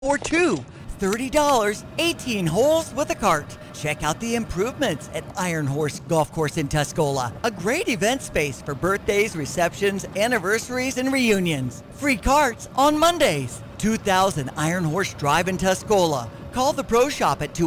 or two. $30, 18 holes with a cart. Check out the improvements at Iron Horse Golf Course in Tuscola. A great event space for birthdays, receptions, anniversaries, and reunions. Free carts on Mondays. 2000 Iron Horse Drive in Tuscola. Call the Pro Shop at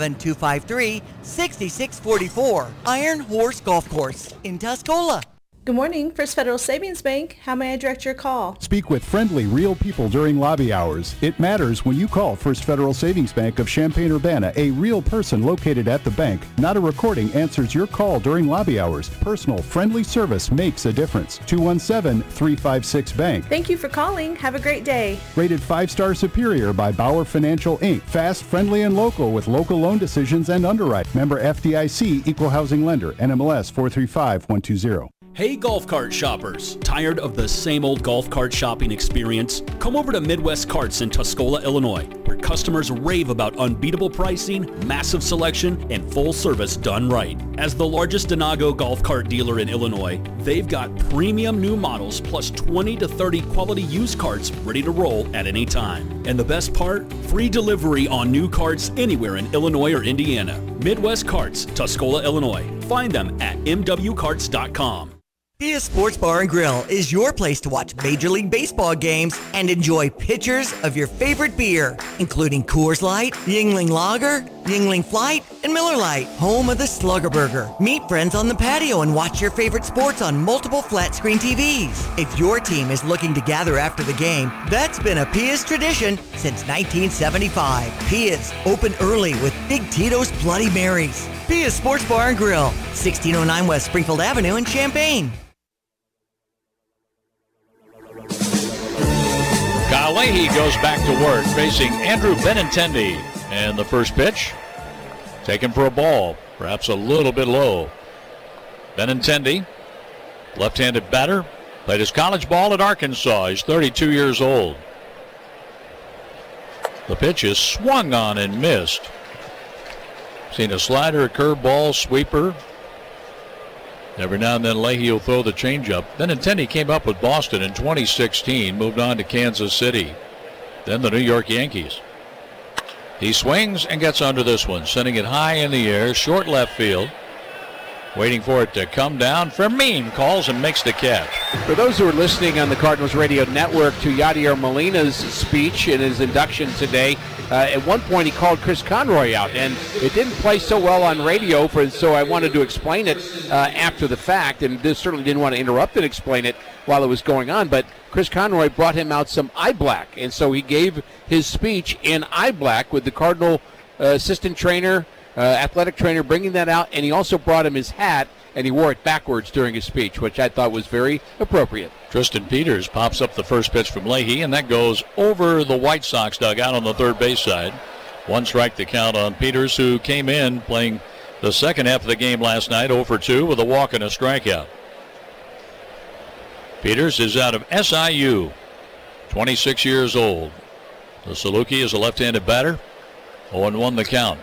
217-253-6644. Iron Horse Golf Course in Tuscola. Good morning, First Federal Savings Bank. How may I direct your call? Speak with friendly, real people during lobby hours. It matters when you call First Federal Savings Bank of Champaign-Urbana. A real person located at the bank, not a recording, answers your call during lobby hours. Personal, friendly service makes a difference. 217-356-BANK. Thank you for calling. Have a great day. Rated 5-star superior by Bauer Financial, Inc. Fast, friendly, and local with local loan decisions and underwrite. Member FDIC, Equal Housing Lender, NMLS 435120. Hey golf cart shoppers, tired of the same old golf cart shopping experience? Come over to Midwest Carts in Tuscola, Illinois, where customers rave about unbeatable pricing, massive selection, and full service done right. As the largest Denago golf cart dealer in Illinois, they've got premium new models plus 20 to 30 quality used carts ready to roll at any time. And the best part? Free delivery on new carts anywhere in Illinois or Indiana. Midwest Carts, Tuscola, Illinois. Find them at mwcarts.com. Pia Sports Bar and Grill is your place to watch Major League Baseball games and enjoy pitchers of your favorite beer, including Coors Light, Yuengling Lager, Yuengling Flight, and Miller Lite, home of the Slugger Burger. Meet friends on the patio and watch your favorite sports on multiple flat-screen TVs. If your team is looking to gather after the game, that's been a Pia's tradition since 1975. Pia's, open early with Big Tito's Bloody Marys. Pia's Sports Bar and Grill, 1609 West Springfield Avenue in Champaign. Kyle Leahy goes back to work facing Andrew Benintendi. And the first pitch, taken for a ball, perhaps a little bit low. Benintendi, left-handed batter, played his college ball at Arkansas. He's 32 years old. The pitch is swung on and missed. Seen a slider, a curveball, sweeper. Every now and then Leahy will throw the changeup. Benintendi came up with Boston in 2016, moved on to Kansas City, then the New York Yankees. He swings and gets under this one, sending it high in the air, short left field. Waiting for it to come down. Fermin calls and makes the catch. For those who are listening on the Cardinals Radio Network to Yadier Molina's speech in his induction today, at one point he called Chris Conroy out, and it didn't play so well on radio, so I wanted to explain it after the fact, and this certainly didn't want to interrupt and explain it while it was going on, but Chris Conroy brought him out some eye black, and so he gave his speech in eye black with the Cardinal assistant trainer, athletic trainer bringing that out, and he also brought him his hat, and he wore it backwards during his speech, which I thought was very appropriate. Tristan Peters pops up the first pitch from Leahy, and that goes over the White Sox dugout on the third base side. One strike to count on Peters, who came in playing the second half of the game last night, 0 for 2 with a walk and a strikeout. Peters is out of SIU, 26 years old. The Saluki is a left-handed batter, 0-1 the count.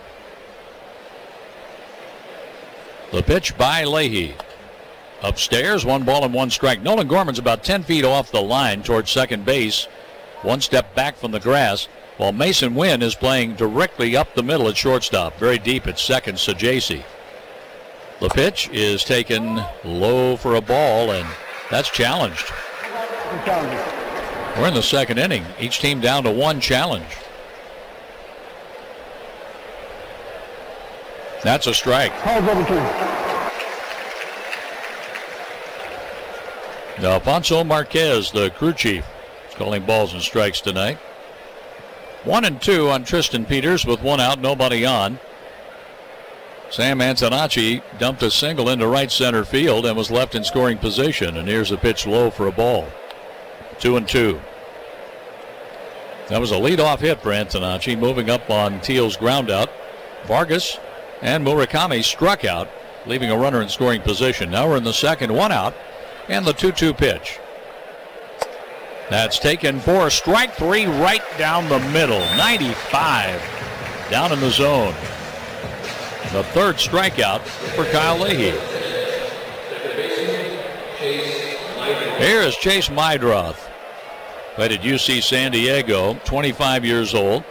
The pitch by Leahy. Upstairs, 1 ball and 1 strike. Nolan Gorman's about 10 feet off the line towards second base. 1 step back from the grass, while Mason Wynn is playing directly up the middle at shortstop. Very deep at second, Sajasi. The pitch is taken low for a ball, and that's challenged. We're in the second inning. Each team down to 1 challenge. That's a strike. Now, Alfonso Marquez, the crew chief, is calling balls and strikes tonight. 1-2 on Tristan Peters with 1 out, nobody on. Sam Antonacci dumped a single into right center field and was left in scoring position. And here's a pitch low for a ball. 2-2. That was a leadoff hit for Antonacci, moving up on Teal's ground out. Vargas and Murakami struck out, leaving a runner in scoring position. Now we're in the second, 1 out, and the 2-2 pitch. That's taken for strike 3 right down the middle. 95 down in the zone. The third strikeout for Kyle Leahy. Here is Chase Meidroth. Played at UC San Diego, 25 years old.